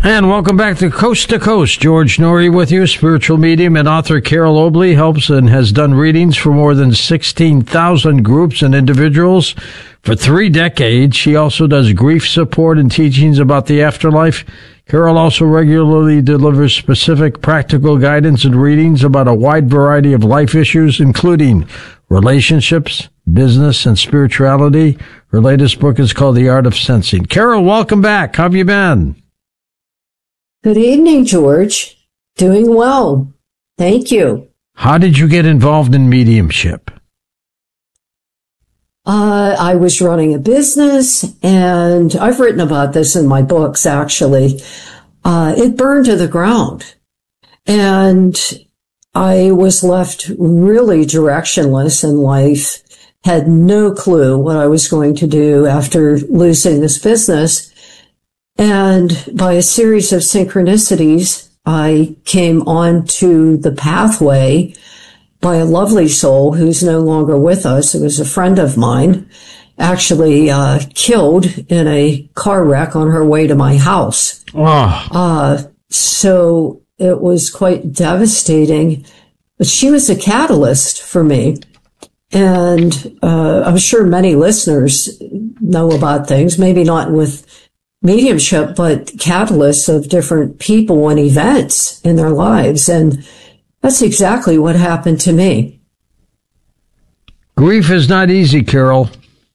And welcome back to Coast. George Noory with you, spiritual medium and author. Carol Oakley helps and has done readings for more than 16,000 groups and individuals for 3 decades. She also does grief support and teachings about the afterlife. Carol also regularly delivers specific practical guidance and readings about a wide variety of life issues, including relationships, business, and spirituality. Her latest book is called The Art of Sensing. Carol, welcome back. How have you been? Good evening, George. Doing well. Thank you. How did you get involved in mediumship? I was running a business, and I've written about this in my books, actually. It burned to the ground, and I was left really directionless in life, had no clue what I was going to do after losing this business. And by a series of synchronicities, I came onto the pathway by a lovely soul who's no longer with us. It was a friend of mine, actually killed in a car wreck on her way to my house. Oh. So it was quite devastating. But she was a catalyst for me. And I'm sure many listeners know about things, maybe not with mediumship, but catalysts of different people and events in their lives. And that's exactly what happened to me. Grief is not easy, Carol.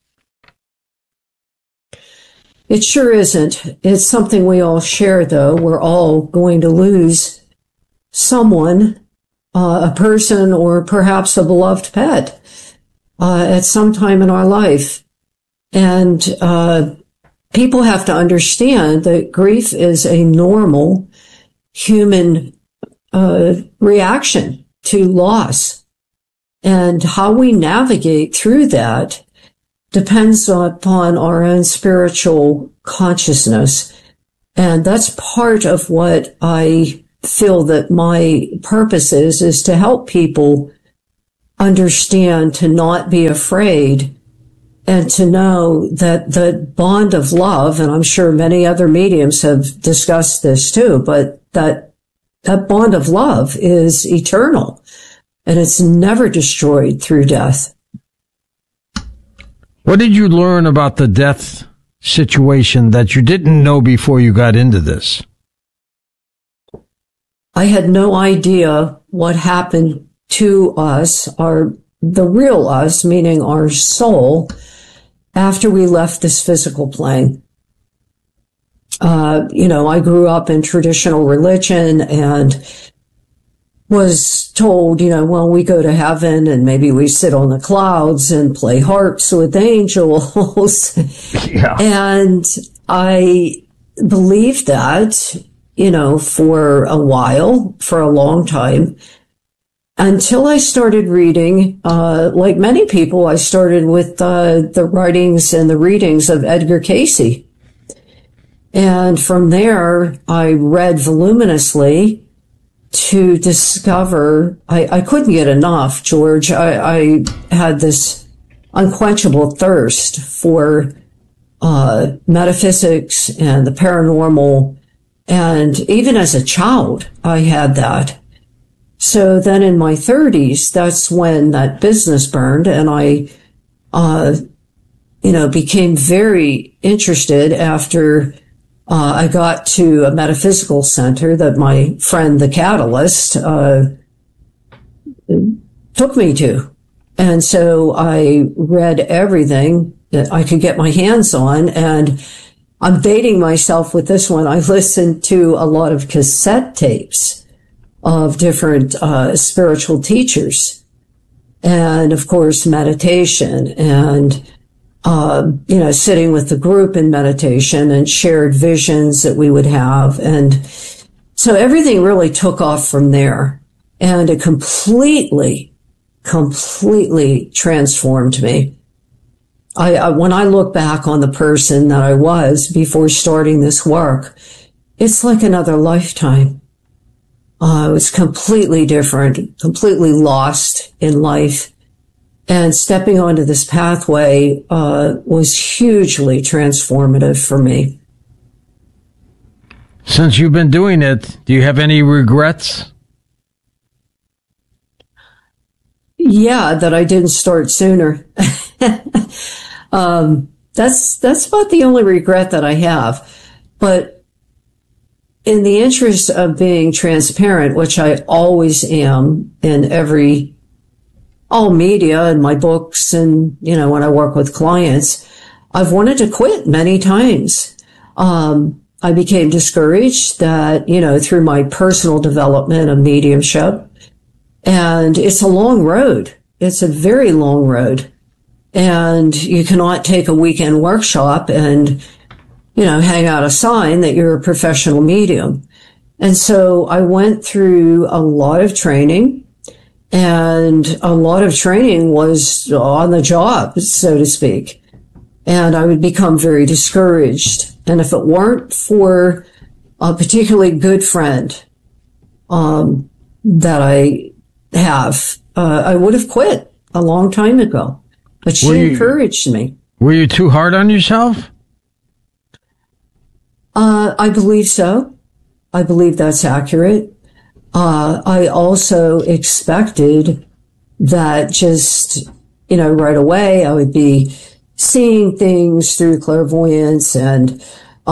It sure isn't. It's something we all share, though. We're all going to lose someone, a person, or perhaps a beloved pet at some time in our life. And people have to understand that grief is a normal human reaction to loss. And how we navigate through that depends upon our own spiritual consciousness. And that's part of what I feel that my purpose is to help people understand, to not be afraid, and to know that the bond of love, and I'm sure many other mediums have discussed this too, but that bond of love is eternal and it's never destroyed through death. What did you learn about the death situation that you didn't know before you got into this? I had no idea what happened to us, the real us, meaning our soul, after we left this physical plane. I grew up in traditional religion and was told, well, we go to heaven and maybe we sit on the clouds and play harps with angels. Yeah. And I believed that, for a while, for a long time, until I started reading, like many people, I started with the writings and the readings of Edgar Cayce. And from there, I read voluminously to discover, I couldn't get enough, George. I had this unquenchable thirst for metaphysics and the paranormal. And even as a child, I had that. So then in my 30s, that's when that business burned, and I, became very interested after I got to a metaphysical center that my friend, the Catalyst, took me to. And so I read everything that I could get my hands on, and I'm dating myself with this one. I listened to a lot of cassette tapes of different spiritual teachers, and of course meditation, and sitting with the group in meditation and shared visions that we would have. And so everything really took off from there, and it completely transformed me. When I look back on the person that I was before starting this work, it's like another lifetime. I was completely different, completely lost in life. And stepping onto this pathway was hugely transformative for me. Since you've been doing it, do you have any regrets? Yeah, that I didn't start sooner. That's about the only regret that I have. But in the interest of being transparent, which I always am in all media and my books and, when I work with clients, I've wanted to quit many times. I became discouraged that, through my personal development of mediumship. And it's a long road. It's a very long road. And you cannot take a weekend workshop and, hang out a sign that you're a professional medium. And so I went through a lot of training, and a lot of training was on the job, so to speak. And I would become very discouraged. And if it weren't for a particularly good friend, that I have, I would have quit a long time ago. But she encouraged me. Were you too hard on yourself? I believe so. I believe that's accurate. I also expected that just, right away I would be seeing things through clairvoyance and,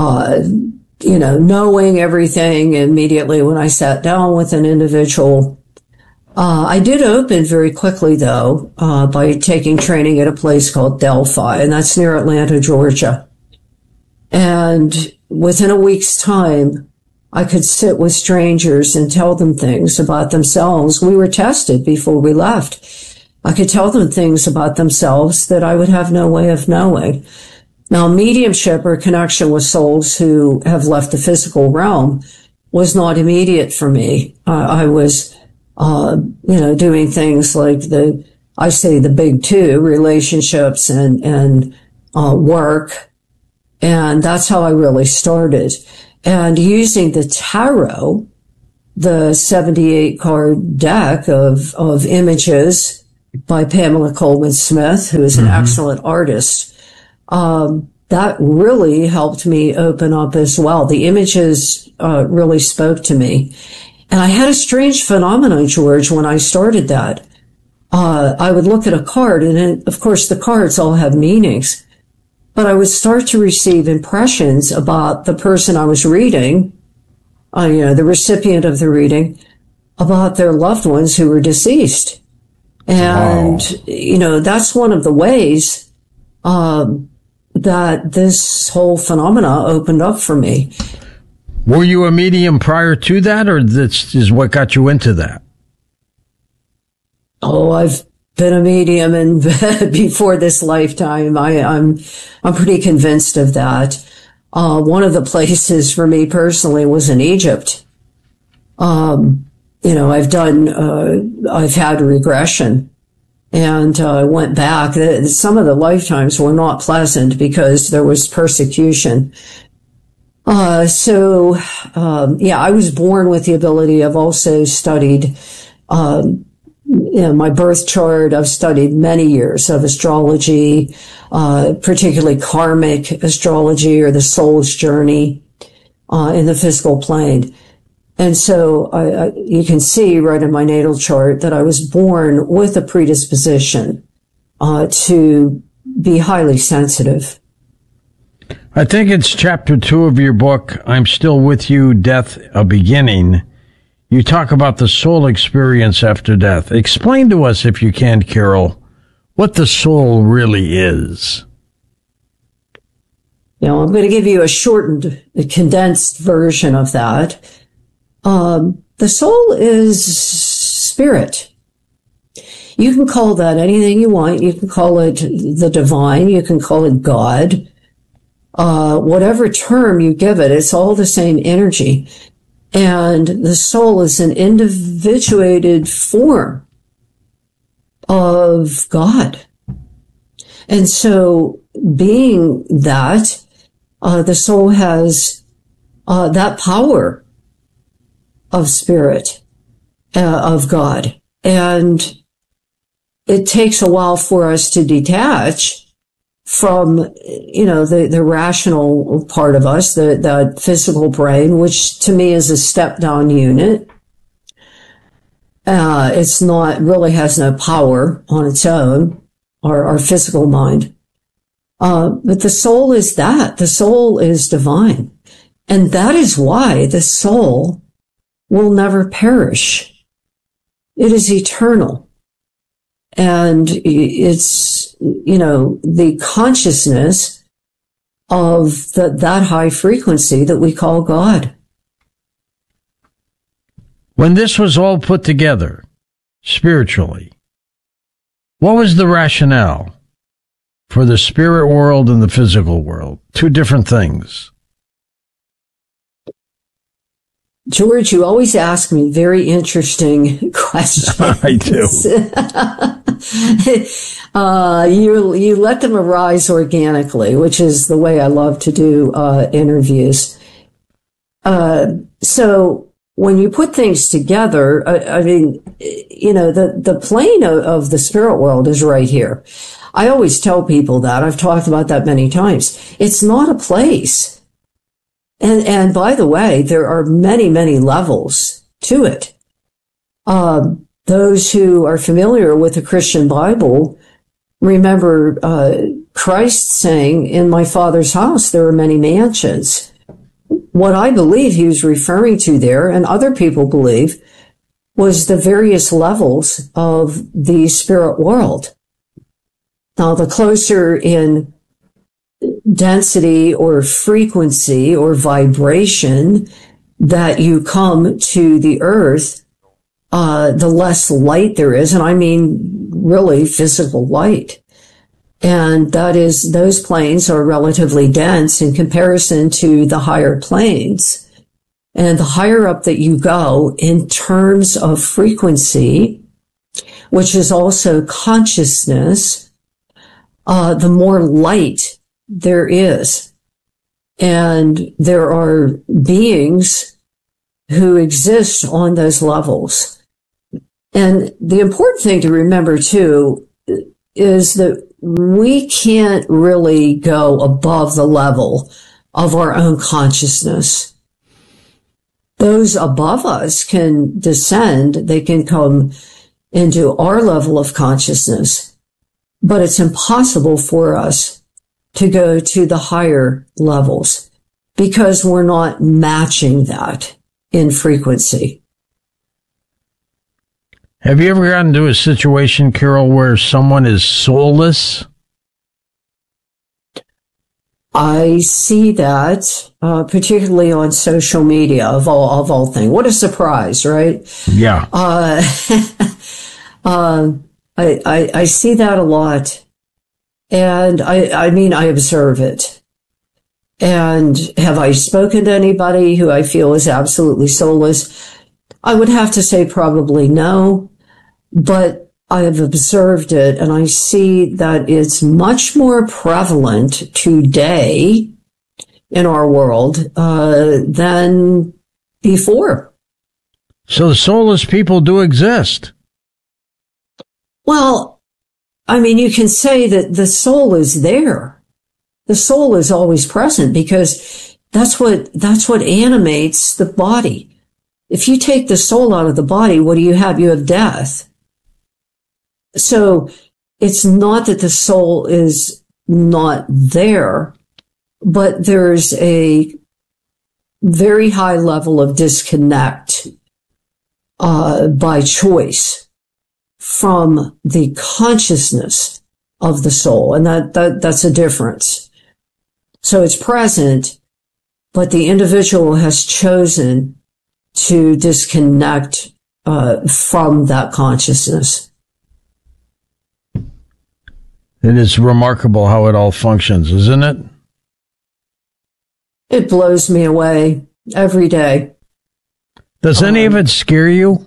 knowing everything immediately when I sat down with an individual. I did open very quickly, though, by taking training at a place called Delphi, and that's near Atlanta, Georgia. And within a week's time, I could sit with strangers and tell them things about themselves. We were tested before we left. I could tell them things about themselves that I would have no way of knowing. Now, mediumship or connection with souls who have left the physical realm was not immediate for me. I was doing things like the big two, relationships and work. And that's how I really started. And using the tarot, the 78 card deck of images by Pamela Coleman Smith, who is an excellent artist, that really helped me open up as well. The images, really spoke to me. And I had a strange phenomenon, George, when I started that. I would look at a card, and then, of course, the cards all have meanings, but I would start to receive impressions about the person I was reading, the recipient of the reading, about their loved ones who were deceased. And, wow. That's one of the ways that this whole phenomena opened up for me. Were you a medium prior to that, or this is what got you into that? Oh, I've been a medium and before this lifetime. I'm pretty convinced of that. One of the places for me personally was in Egypt. I've had regression, and I went back. Some of the lifetimes were not pleasant because there was persecution. I was born with the ability. I've also studied, my birth chart. I've studied many years of astrology, particularly karmic astrology or the soul's journey, in the physical plane. And so you can see right in my natal chart that I was born with a predisposition, to be highly sensitive. I think it's chapter 2 of your book, I'm Still With You, Death, a Beginning. You talk about the soul experience after death. Explain to us, if you can, Carol, what the soul really is. I'm going to give you a shortened, condensed version of that. The soul is spirit. You can call that anything you want. You can call it the divine. You can call it God. Whatever term you give it, it's all the same energy. And the soul is an individuated form of God. And so being that, the soul has that power of spirit, of God. And it takes a while for us to detach from, the rational part of us, the physical brain, which to me is a step down unit. It's not, really has no power on its own, our physical mind. But the soul is that. The soul is divine. And that is why the soul will never perish. It is eternal. And it's, the consciousness of that high frequency that we call God. When this was all put together, spiritually, what was the rationale for the spirit world and the physical world? Two different things. George, you always ask me very interesting questions. I do. You let them arise organically, which is the way I love to do interviews. So when you put things together, the plane of the spirit world is right here. I always tell people that. I've talked about that many times. It's not a place. And by the way, there are many, many levels to it. Those who are familiar with the Christian Bible remember Christ saying, "In my Father's house there are many mansions." What I believe he was referring to there, and other people believe, was the various levels of the spirit world. Now, the closer in density or frequency or vibration that you come to the earth, the less light there is. And I mean, really physical light. And those planes are relatively dense in comparison to the higher planes. And the higher up that you go in terms of frequency, which is also consciousness, the more light there is. And there are beings who exist on those levels. And the important thing to remember too is that we can't really go above the level of our own consciousness. Those above us can descend, they can come into our level of consciousness, but it's impossible for us to go to the higher levels because we're not matching that in frequency. Have you ever gotten into a situation, Carol, where someone is soulless? I see that, particularly on social media of all things. What a surprise, right? Yeah. I see that a lot. And I observe it. And have I spoken to anybody who I feel is absolutely soulless? I would have to say probably no, but I have observed it and I see that it's much more prevalent today in our world, than before. So the soulless people do exist. Well, you can say that the soul is there. The soul is always present because that's what animates the body. If you take the soul out of the body, what do you have? You have death. So it's not that the soul is not there, but there's a very high level of disconnect, by choice from the consciousness of the soul. And that's a difference. So it's present, but the individual has chosen to disconnect from that consciousness. It is remarkable how it all functions, isn't it? It blows me away every day. Does any of it scare you?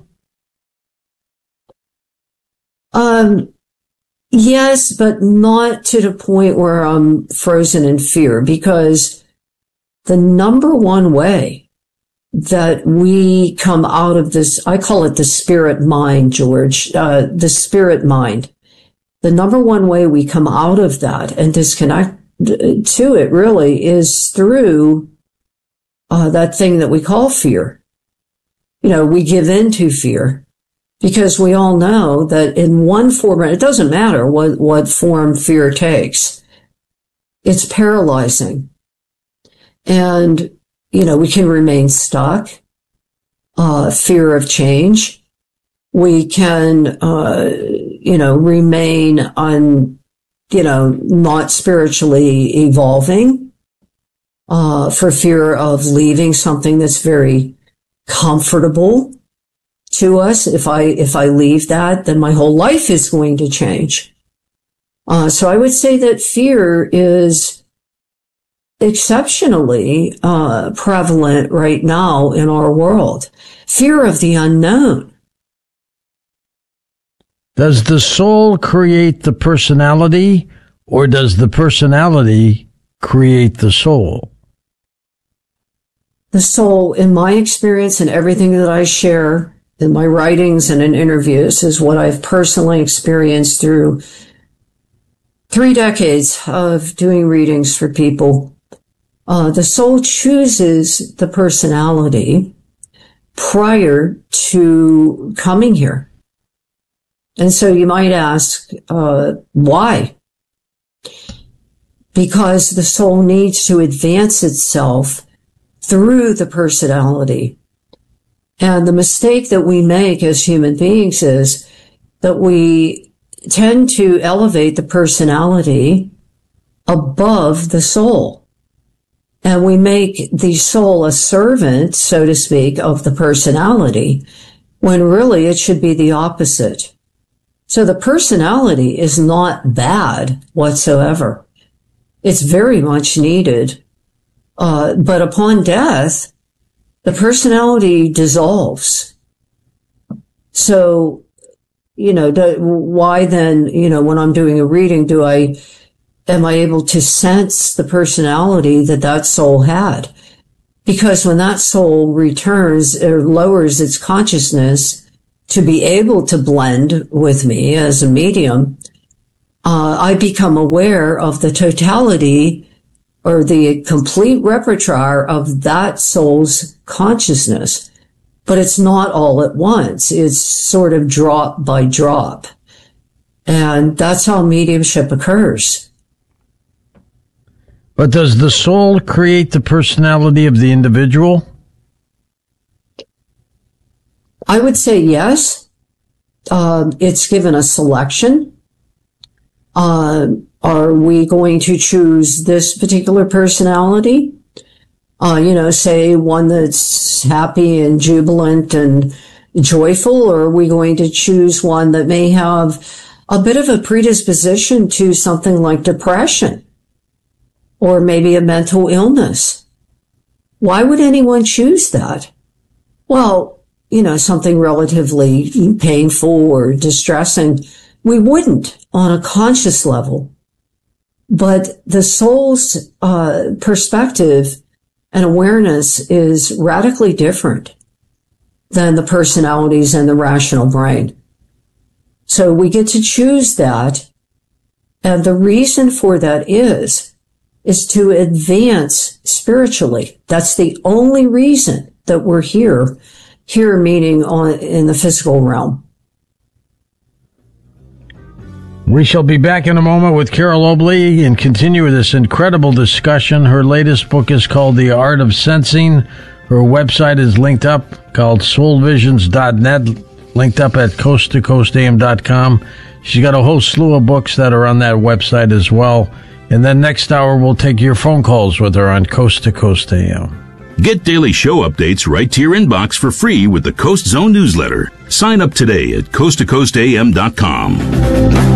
Yes, but not to the point where I'm frozen in fear, because the number one way that we come out of this, I call it the spirit mind, George, the spirit mind, the number one way we come out of that and disconnect to it really is through that thing that we call fear. We give in to fear because we all know that in one form, it doesn't matter what form fear takes. It's paralyzing. And, we can remain stuck, fear of change. We can, remain not spiritually evolving, for fear of leaving something that's very comfortable to us. If I leave that, then my whole life is going to change. So I would say that fear is exceptionally prevalent right now in our world. Fear of the unknown. Does the soul create the personality, or does the personality create the soul? The soul, in my experience and everything that I share in my writings and in interviews, is what I've personally experienced through 3 decades of doing readings for people. The soul chooses the personality prior to coming here. And so you might ask, why? Because the soul needs to advance itself through the personality. And the mistake that we make as human beings is that we tend to elevate the personality above the soul. And we make the soul a servant, so to speak, of the personality, when really it should be the opposite. So the personality is not bad whatsoever. It's very much needed. But upon death, the personality dissolves. So, why then, when I'm doing a reading, am I able to sense the personality that soul had? Because when that soul returns or lowers its consciousness to be able to blend with me as a medium, I become aware of the totality or the complete repertoire of that soul's consciousness. But it's not all at once. It's sort of drop by drop. And that's how mediumship occurs. But does the soul create the personality of the individual? I would say yes. It's given a selection. Are we going to choose this particular personality? Say one that's happy and jubilant and joyful, or are we going to choose one that may have a bit of a predisposition to something like depression or maybe a mental illness? Why would anyone choose that? Well, something relatively painful or distressing, we wouldn't on a conscious level. But the soul's perspective and awareness is radically different than the personalities and the rational brain. So we get to choose that. And the reason for that is to advance spiritually. That's the only reason that we're here meaning in the physical realm. We shall be back in a moment with Carol Obley and continue this incredible discussion. Her latest book is called The Art of Sensing. Her website is linked up, called soulvisions.net, linked up at coasttocoastam.com. She's got a whole slew of books that are on that website as well. And then next hour, we'll take your phone calls with her on Coast to Coast AM. Get daily show updates right to your inbox for free with the Coast Zone newsletter. Sign up today at coasttocoastam.com.